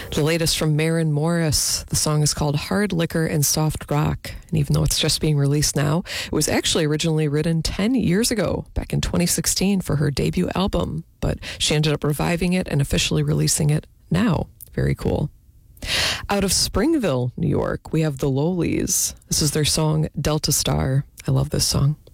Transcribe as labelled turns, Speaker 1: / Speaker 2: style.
Speaker 1: The latest from Maren Morris. The song is called Hard Liquor and Soft Rock. And even though it's just being released now, it was actually originally written 10 years ago, back in 2016 for her debut album. But she ended up reviving it and officially releasing it now. Very cool. Out of Springville, New York, we have the Lowlies. This is their song, Delta Star. I love this song.